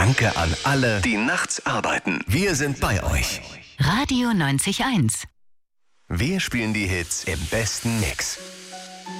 Danke an alle, die nachts arbeiten. Wir sind bei euch. Radio 90.1. Wir spielen die Hits im besten Mix.